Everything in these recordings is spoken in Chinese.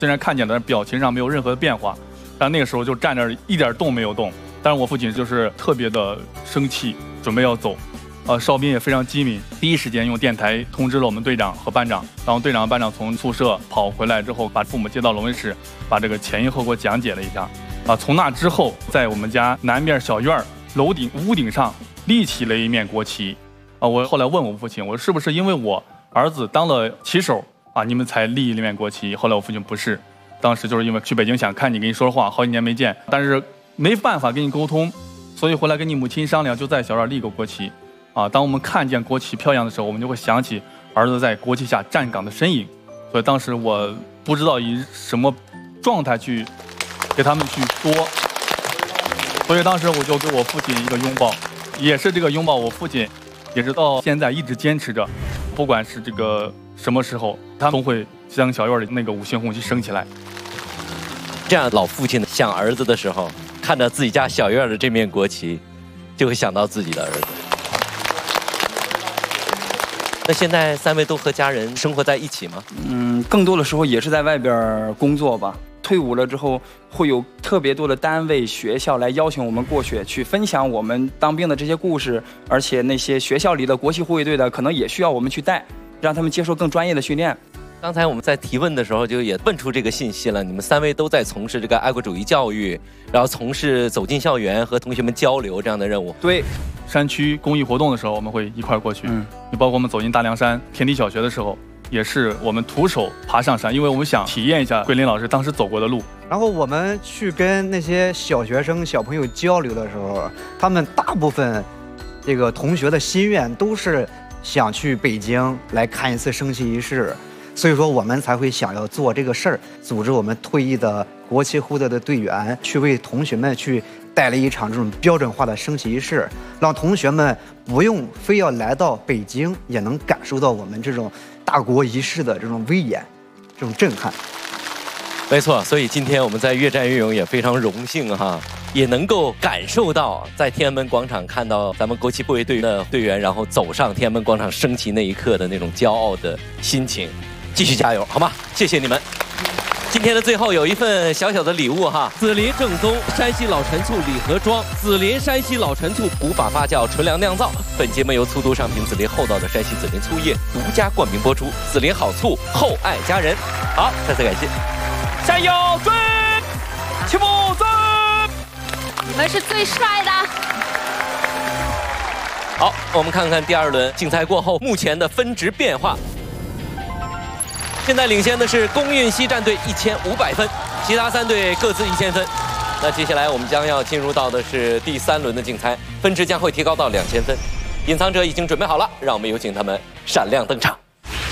虽然看见了，但表情上没有任何的变化。但那个时候就站那儿一点动没有动。但是我父亲就是特别的生气，准备要走。哨兵也非常机敏，第一时间用电台通知了我们队长和班长，然后队长和班长从宿舍跑回来之后，把父母接到楼门室，把这个前因后果讲解了一下。从那之后，在我们家南边小院屋顶上立起了一面国旗。我后来问我父亲，我说是不是因为我儿子当了旗手你们才立一面国旗？后来我父亲不是，当时就是因为去北京想看你，跟你说话，好几年没见，但是没办法跟你沟通，所以回来跟你母亲商量，就在小院立个国旗。当我们看见国旗飘扬的时候，我们就会想起儿子在国旗下站岗的身影。所以当时我不知道以什么状态去给他们去说，所以当时我就给我父亲一个拥抱，也是这个拥抱，我父亲也是到现在一直坚持着，不管是这个什么时候，他都会将小院里那个5星红旗升起来。 这样老父亲想儿子的时候，看着自己家小院的这面国旗，就会想到自己的儿子。那现在3位都和家人生活在一起吗？ 更多的时候也是在外边工作吧。退伍了之后，会有特别多的单位、学校来邀请我们过去分享我们当兵的这些故事，而且那些学校里的国旗护卫队的，可能也需要我们去带，让他们接受更专业的训练。 刚才我们在提问的时候，就也问出这个信息了。你们3位都在从事这个爱国主义教育，然后从事走进校园和同学们交流这样的任务。 对， 山区公益活动的时候，我们会一块过去。你包括我们走进大凉山田底小学的时候，也是我们徒手爬上山，因为我们想体验一下桂林老师当时走过的路。 然后我们去跟那些小学生、小朋友交流的时候，他们大部分这个同学的心愿都是想去北京来看一次升旗仪式。所以说我们才会想要做这个事儿，组织我们退役的国旗护卫的队员去为同学们去带来一场这种标准化的升旗仪式，让同学们不用非要来到北京，也能感受到我们这种大国仪式的这种威严，这种震撼。 没错，所以今天我们在越战越勇也非常荣幸也能够感受到在天安门广场看到咱们国旗护卫队的队员，然后走上天安门广场升旗那一刻的那种骄傲的心情。继续加油，好吗？谢谢你们。今天的最后有一份小小的礼物紫林正宗山西老陈醋礼盒装，紫林山西老陈醋古法发酵，纯粮酿造。本节目由粗度上品紫林厚道的山西紫林醋业独家冠名播出。紫林好醋，厚爱家人。好，再次感谢。加油，追！齐步走！ 你们是最帅的。 好，我们看看第2轮竞赛过后目前的分值变化。现在领先的是工运西战队1500分，其他3队各自1000分。那接下来我们将要进入到的是第3轮的竞猜，分值将会提高到2000分。隐藏者已经准备好了，让我们有请他们闪亮登场。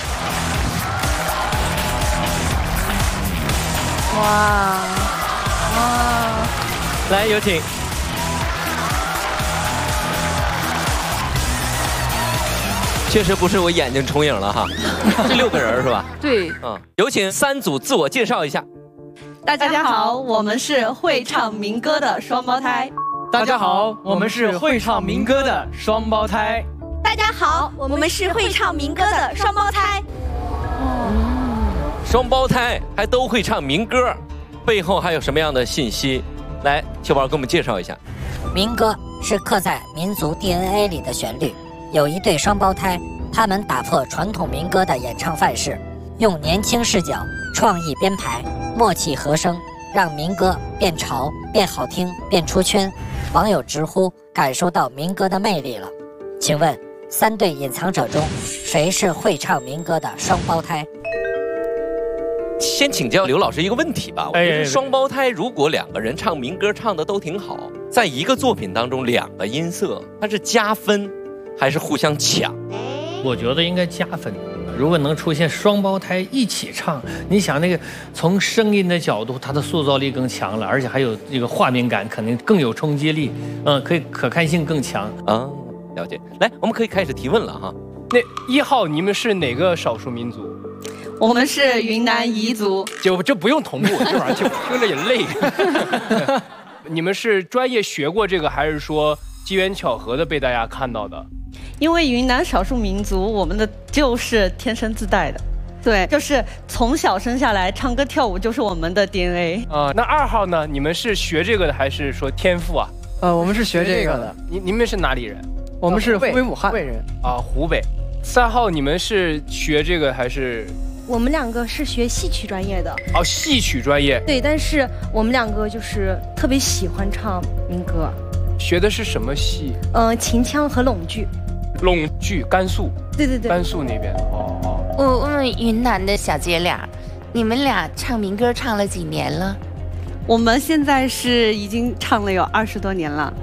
哇， 来有请。确实不是我眼睛重影了是6个人是吧？ 对， 有请3组自我介绍一下。 大家好，我们是会唱民歌的双胞胎。 大家好，我们是会唱民歌的双胞胎。 大家好，我们是会唱民歌的双胞胎。 双胞胎还都会唱民歌，背后还有什么样的信息？来，秋宝给我们介绍一下。 民歌是刻在民族 DNA 里的旋律。有一对双胞胎，他们打破传统民歌的演唱范式，用年轻视角、创意编排、默契和声，让民歌变潮、变好听、变出圈。网友直呼感受到民歌的魅力了。请问3对隐藏者中，谁是会唱民歌的双胞胎？ 先请教刘老师一个问题吧。我觉得双胞胎如果2个人唱民歌唱的都挺好，在一个作品当中2个音色，它是加分还是互相抢？ 我觉得应该加分。如果能出现双胞胎一起唱，你想那个从声音的角度，它的塑造力更强了，而且还有这个画面感，肯定更有冲击力，可看性更强啊。了解。来，我们可以开始提问了那1号，你们是哪个少数民族？ 我们是云南彝族。 这不用同步，这玩意儿就听着也累。你们是专业学过这个，还是说机缘巧合的被大家看到的？ 因为云南少数民族，我们的就是天生自带的。 对，就是从小生下来，唱歌跳舞就是我们的 DNA。 那2号呢？你们是学这个的，还是说天赋啊？ 我们是学这个的。 你们是哪里人？ 我们是湖北武汉人。 湖北。3号，你们是学这个还是？ 我们2个是学戏曲专业的。 戏曲专业。 对，但是我们2个就是特别喜欢唱民歌。 学的是什么戏？ 秦腔和拢剧。 拢剧，甘肃。 对。 甘肃那边。 我问云南的小姐俩，你们俩唱民歌唱了几年了？ 我们现在是已经唱了有20多年了。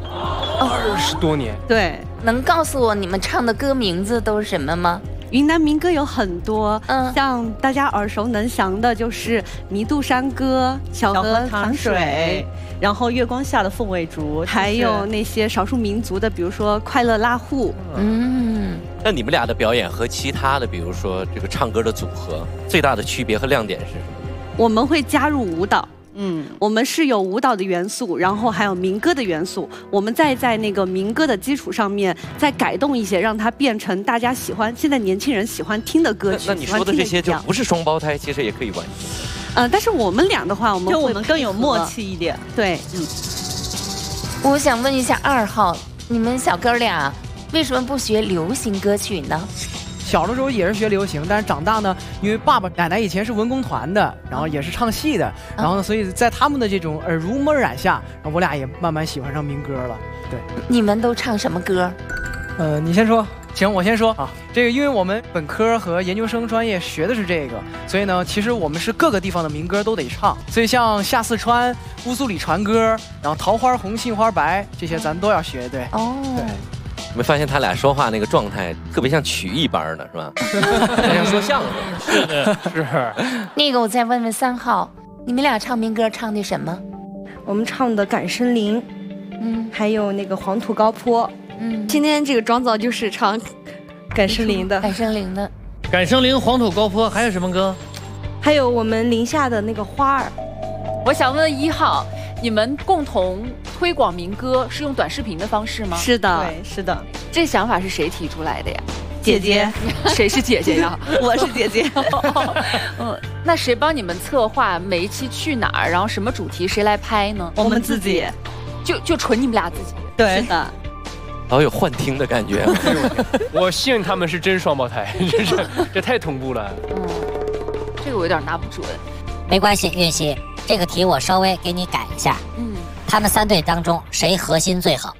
20多年。 对。 能告诉我你们唱的歌名字都是什么吗？ 云南民歌有很多，像大家耳熟能详的就是《弥渡山歌》《小河淌水》，然后《月光下的凤尾竹》，还有那些少数民族的，比如说《快乐拉祜》。 那你们俩的表演和其他的，比如说这个唱歌的组合，最大的区别和亮点是什么？ 我们会加入舞蹈。我们是有舞蹈的元素，然后还有民歌的元素，我们再在那个民歌的基础上面再改动一些，让它变成大家喜欢，现在年轻人喜欢听的歌曲。 那你说的这些就不是双胞胎，其实也可以完成。 但是我们俩的话，我们更有默契一点。对， 我想问一下2号，你们小哥俩为什么不学流行歌曲呢？ 小的时候也是学流行，但是长大呢，因为爸爸奶奶以前是文工团的，然后也是唱戏的，然后呢，所以在他们的这种耳濡目染下，然后我俩也慢慢喜欢上民歌了。对， 你们都唱什么歌？ 你先说。行，我先说啊。这个因为我们本科和研究生专业学的是这个，所以呢，其实我们是各个地方的民歌都得唱。所以像下四川、乌苏里船歌，然后桃花红、杏花白这些咱都要学。对。对。 你们发现他俩说话那个状态特别像曲艺班的，是吧？像说相声。 是的，是。 那个，我再问问3号，你们俩唱民歌唱的什么？ 我们唱的《感生林》，还有那个《黄土高坡》。今天这个妆造就是唱《感生林》的。 感生林的。 感生林、黄土高坡，还有什么歌？ 还有我们林下的那个花儿。 我想问1号，你们共同推广民歌是用短视频的方式吗？ 是的，对，是的。 这想法是谁提出来的呀？ 姐姐。 谁是姐姐呀？ 我是姐姐。 那谁帮你们策划每一期去哪儿，然后什么主题谁来拍呢？ 我们自己。 就纯你们俩自己。 对的。 老有幻听的感觉。 我信他们是真双胞胎，真是这太同步了。 这个我有点拿不准。 没关系，运熙，这个题我稍微给你改一下。他们3对当中谁核心最好？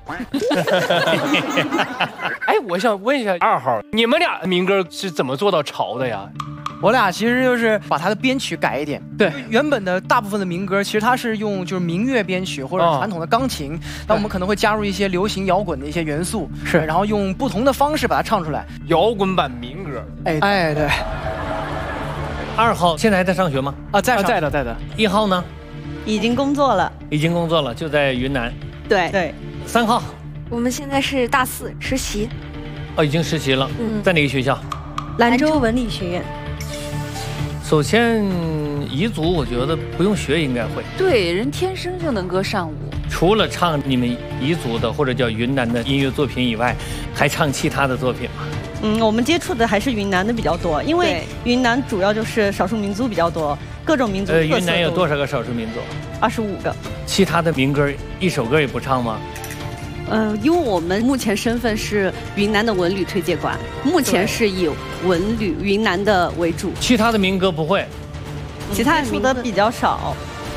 我想问一下2号，你们俩民歌是怎么做到潮的呀？ 我俩其实就是把它的编曲改一点。对，原本的大部分的民歌，其实它是用就是民乐编曲或者传统的钢琴，那我们可能会加入一些流行摇滚的一些元素，是，然后用不同的方式把它唱出来。 摇滚版民歌。 对。 2号现在还在上学吗？ 在的。 1号呢？ 已经工作了。 已经工作了，就在云南。 对。 3号。 我们现在是大4实习。 已经实习了。在哪个学校？ 兰州文理学院。 首先，彝族我觉得不用学应该会。 对，人天生就能歌善舞。 除了唱你们彝族的或者叫云南的音乐作品以外，还唱其他的作品吗？ 我们接触的还是云南的比较多，因为云南主要就是少数民族比较多，各种民族特色。 云南有多少个少数民族 ？25个。 其他的民歌一首歌也不唱吗？ 因为我们目前身份是云南的文旅推介官，目前是以文旅云南的为主。 其他的民歌不会， 其他的民歌比较少。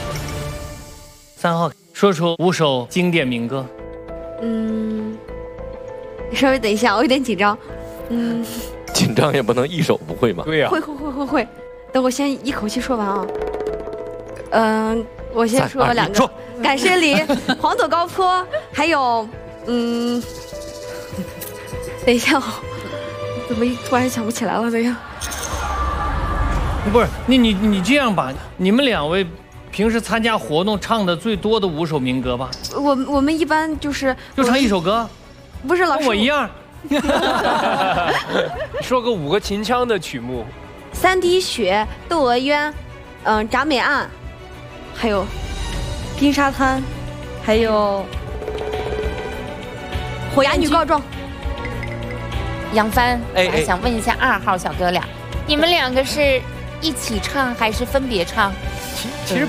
3号说出5首经典民歌。 稍微等一下，我有点紧张。 紧张也不能一首不会嘛。 对呀。 会。等我先一口气说完啊。我先说2个。感生林、黄土高坡，还有等一下，怎么突然想不起来了？这个不是你这样吧，你们2位平时参加活动唱的最多的5首民歌吧？ 我们一般就唱1首歌， 不是老师跟我一样。 说个5个秦腔的曲目 ：3滴血、窦娥冤、铡美案，还有冰沙滩，还有哑女告状。 杨帆，我还想问一下2号小哥俩， 你们两个是一起唱还是分别唱？ 其实